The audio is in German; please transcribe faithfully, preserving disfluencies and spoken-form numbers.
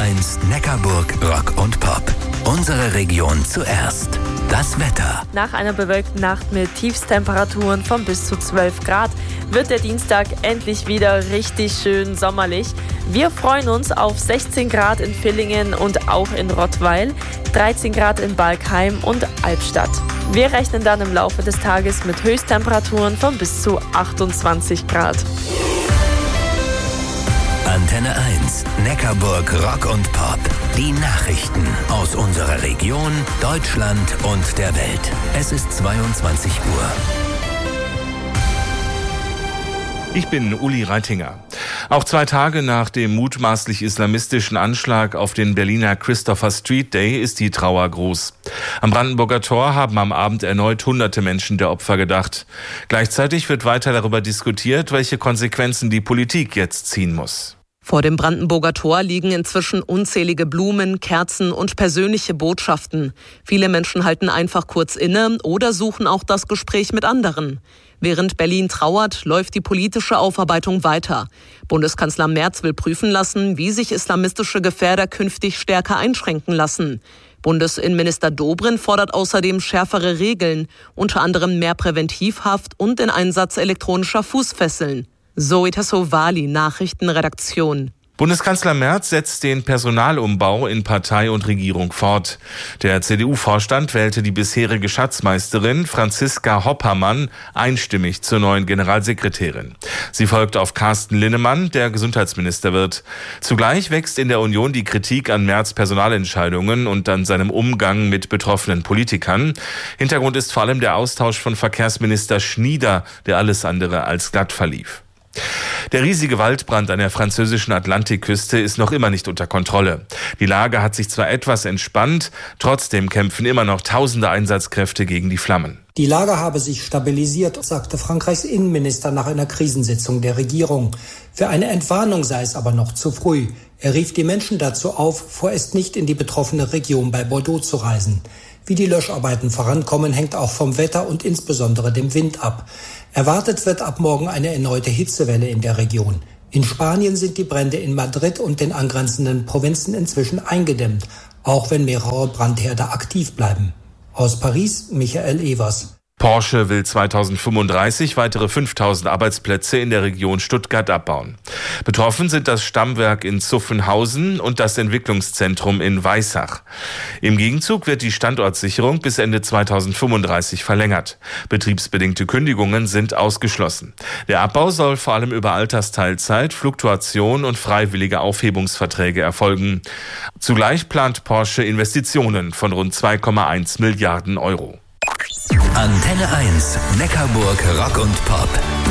eins Neckarburg Rock und Pop. Unsere Region zuerst. Das Wetter. Nach einer bewölkten Nacht mit Tiefstemperaturen von bis zu zwölf Grad wird der Dienstag endlich wieder richtig schön sommerlich. Wir freuen uns auf sechzehn Grad in Villingen und auch in Rottweil, dreizehn Grad in Balkheim und Albstadt. Wir rechnen dann im Laufe des Tages mit Höchsttemperaturen von bis zu achtundzwanzig Grad. Antenne eins, Neckarburg Rock und Pop. Die Nachrichten aus unserer Region, Deutschland und der Welt. Es ist zweiundzwanzig Uhr. Ich bin Uli Reitinger. Auch zwei Tage nach dem mutmaßlich islamistischen Anschlag auf den Berliner Christopher Street Day ist die Trauer groß. Am Brandenburger Tor haben am Abend erneut hunderte Menschen der Opfer gedacht. Gleichzeitig wird weiter darüber diskutiert, welche Konsequenzen die Politik jetzt ziehen muss. Vor dem Brandenburger Tor liegen inzwischen unzählige Blumen, Kerzen und persönliche Botschaften. Viele Menschen halten einfach kurz inne oder suchen auch das Gespräch mit anderen. Während Berlin trauert, läuft die politische Aufarbeitung weiter. Bundeskanzler Merz will prüfen lassen, wie sich islamistische Gefährder künftig stärker einschränken lassen. Bundesinnenminister Dobrindt fordert außerdem schärfere Regeln, unter anderem mehr Präventivhaft und den Einsatz elektronischer Fußfesseln. Zoe Tassovali, Nachrichtenredaktion. Bundeskanzler Merz setzt den Personalumbau in Partei und Regierung fort. Der C D U-Vorstand wählte die bisherige Schatzmeisterin Franziska Hoppermann einstimmig zur neuen Generalsekretärin. Sie folgt auf Carsten Linnemann, der Gesundheitsminister wird. Zugleich wächst in der Union die Kritik an Merz' Personalentscheidungen und an seinem Umgang mit betroffenen Politikern. Hintergrund ist vor allem der Austausch von Verkehrsminister Schnieder, der alles andere als glatt verlief. Der riesige Waldbrand an der französischen Atlantikküste ist noch immer nicht unter Kontrolle. Die Lage hat sich zwar etwas entspannt, trotzdem kämpfen immer noch tausende Einsatzkräfte gegen die Flammen. Die Lage habe sich stabilisiert, sagte Frankreichs Innenminister nach einer Krisensitzung der Regierung. Für eine Entwarnung sei es aber noch zu früh. Er rief die Menschen dazu auf, vorerst nicht in die betroffene Region bei Bordeaux zu reisen. Wie die Löscharbeiten vorankommen, hängt auch vom Wetter und insbesondere dem Wind ab. Erwartet wird ab morgen eine erneute Hitzewelle in der Region. In Spanien sind die Brände in Madrid und den angrenzenden Provinzen inzwischen eingedämmt, auch wenn mehrere Brandherde aktiv bleiben. Aus Paris, Michael Evers. Porsche will zweitausendfünfunddreißig weitere fünftausend Arbeitsplätze in der Region Stuttgart abbauen. Betroffen sind das Stammwerk in Zuffenhausen und das Entwicklungszentrum in Weissach. Im Gegenzug wird die Standortsicherung bis Ende zweitausendfünfunddreißig verlängert. Betriebsbedingte Kündigungen sind ausgeschlossen. Der Abbau soll vor allem über Altersteilzeit, Fluktuation und freiwillige Aufhebungsverträge erfolgen. Zugleich plant Porsche Investitionen von rund zwei Komma eins Milliarden Euro. Antenne eins, Neckarburg Rock und Pop.